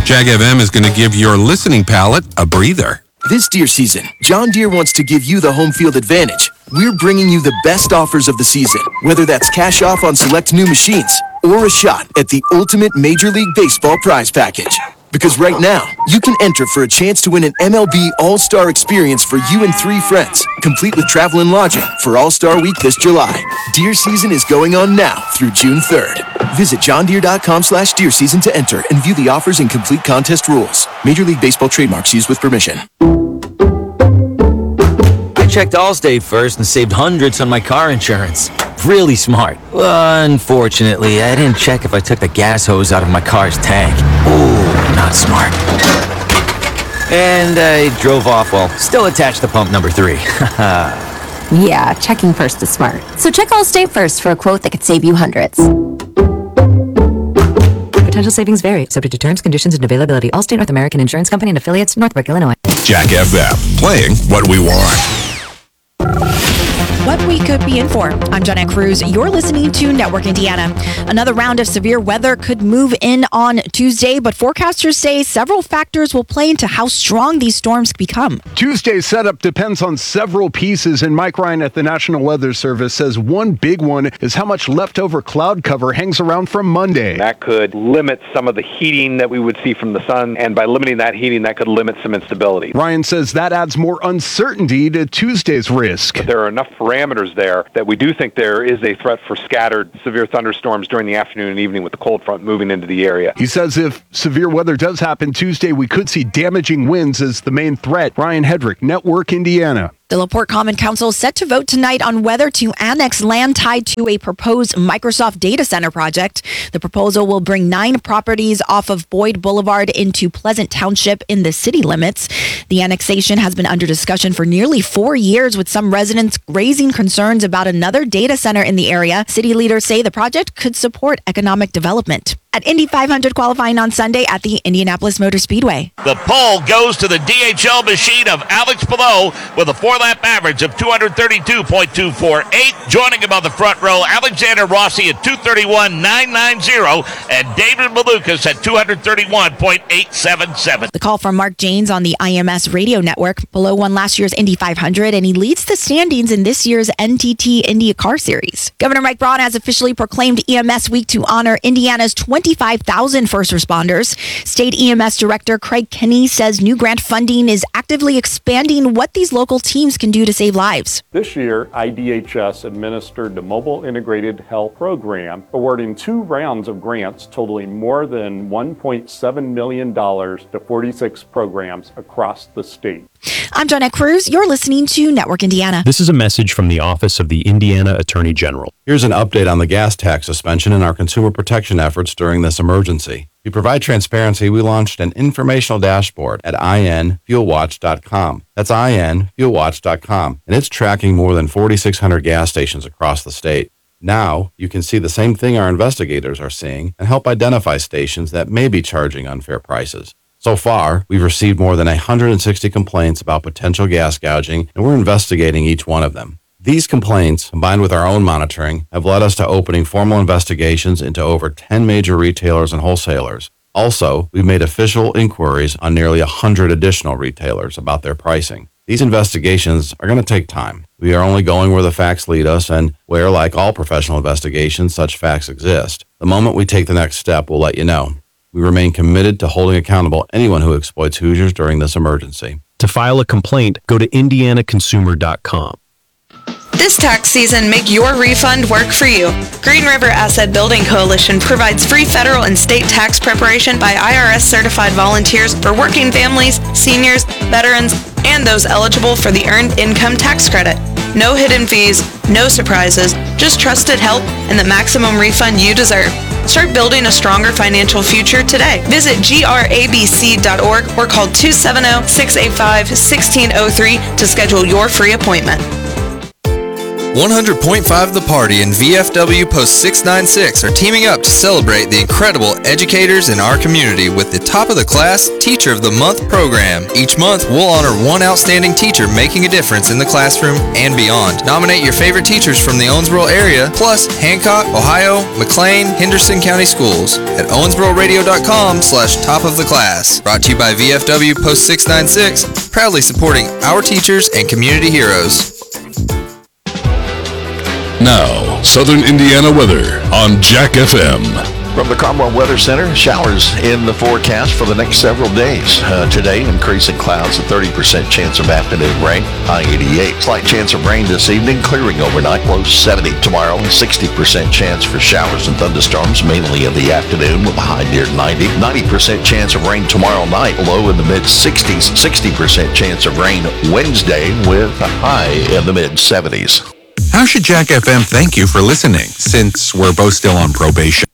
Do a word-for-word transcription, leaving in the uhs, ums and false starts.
Jag F M is going to give your listening palate a breather. This deer season, John Deere wants to give you the home field advantage. We're bringing you the best offers of the season, whether that's cash off on select new machines or a shot at the ultimate Major League Baseball prize package. Because right now, you can enter for a chance to win an M L B All-Star experience for you and three friends, complete with travel and lodging for All-Star Week this July. Deer season is going on now through June third. Visit johndeere.com slash deer season to enter and view the offers and complete contest rules. Major League Baseball trademarks used with permission. I checked Allstate first and saved hundreds on my car insurance. Really smart. Unfortunately, I didn't check if I took the gas hose out of my car's tank. Ooh, not smart. And I drove off while still attached to pump number three. Yeah, checking first is smart. So check Allstate first for a quote that could save you hundreds. Potential savings vary, subject to terms, conditions, and availability. Allstate North American Insurance Company and affiliates, Northbrook, Illinois. Jag F M, playing what we want. What we could be in for. I'm Jenna Cruz. You're listening to Network Indiana. Another round of severe weather could move in on Tuesday, but forecasters say several factors will play into how strong these storms become. Tuesday's setup depends on several pieces, and Mike Ryan at the National Weather Service says one big one is how much leftover cloud cover hangs around from Monday. That could limit some of the heating that we would see from the sun, and by limiting that heating, that could limit some instability. Ryan says that adds more uncertainty to Tuesday's risk. But there are enough parameters there that we do think there is a threat for scattered severe thunderstorms during the afternoon and evening with the cold front moving into the area. He says if severe weather does happen Tuesday, we could see damaging winds as the main threat. Ryan Hedrick, Network Indiana. The LaPorte Common Council is set to vote tonight on whether to annex land tied to a proposed Microsoft data center project. The proposal will bring nine properties off of Boyd Boulevard into Pleasant Township in the city limits. The annexation has been under discussion for nearly four years, with some residents raising concerns about another data center in the area. City leaders say the project could support economic development. At Indy five hundred qualifying on Sunday at the Indianapolis Motor Speedway. The pole goes to the D H L machine of Alex Palou with a four-lap average of two thirty-two point two four eight. Joining him on the front row, Alexander Rossi at two thirty-one point nine nine zero and David Malukas at two thirty-one point eight seven seven. The call from Mark Janes on the I M S radio network. Palou won last year's Indy five hundred, and he leads the standings in this year's N T T Indy Car Series. Governor Mike Braun has officially proclaimed E M S Week to honor Indiana's twenty-five thousand first responders. State E M S Director Craig Kenny says new grant funding is actively expanding what these local teams can do to save lives. This year, I D H S administered the Mobile Integrated Health Program, awarding two rounds of grants totaling more than one point seven million dollars to forty-six programs across the state. I'm Jonette Cruz. You're listening to Network Indiana. This is a message from the Office of the Indiana Attorney General. Here's an update on the gas tax suspension and our consumer protection efforts during this emergency. To provide transparency, we launched an informational dashboard at I N fuel watch dot com. That's I N fuel watch dot com, and it's tracking more than forty-six hundred gas stations across the state. Now, you can see the same thing our investigators are seeing and help identify stations that may be charging unfair prices. So far, we've received more than one hundred sixty complaints about potential gas gouging, and we're investigating each one of them. These complaints, combined with our own monitoring, have led us to opening formal investigations into over ten major retailers and wholesalers. Also, we've made official inquiries on nearly one hundred additional retailers about their pricing. These investigations are going to take time. We are only going where the facts lead us and where, like all professional investigations, such facts exist. The moment we take the next step, we'll let you know. We remain committed to holding accountable anyone who exploits Hoosiers during this emergency. To file a complaint, go to indiana consumer dot com. This tax season, make your refund work for you. Green River Asset Building Coalition provides free federal and state tax preparation by I R S-certified volunteers for working families, seniors, veterans, and those eligible for the Earned Income Tax Credit. No hidden fees, no surprises, just trusted help and the maximum refund you deserve. Start building a stronger financial future today. Visit G R A B C dot org or call two seven zero, six eight five, one six zero three to schedule your free appointment. one hundred point five The Party and V F W Post six ninety-six are teaming up to celebrate the incredible educators in our community with the Top of the Class Teacher of the Month program. Each month, we'll honor one outstanding teacher making a difference in the classroom and beyond. Nominate your favorite teachers from the Owensboro area, plus Hancock, Ohio, McLean, Henderson County Schools at owensboro radio dot com slash top of the class. Brought to you by V F W Post six ninety-six, proudly supporting our teachers and community heroes. Now, Southern Indiana weather on Jack F M. From the Cromwell Weather Center, showers in the forecast for the next several days. Uh, today, increasing clouds, a thirty percent chance of afternoon rain, high eighty-eight. Slight chance of rain this evening, clearing overnight, low seventy. Tomorrow, sixty percent chance for showers and thunderstorms, mainly in the afternoon with a high near ninety. ninety percent chance of rain tomorrow night, low in the mid-sixties. sixty percent chance of rain Wednesday with a high in the mid-seventies. How should Jack F M thank you for listening, since we're both still on probation?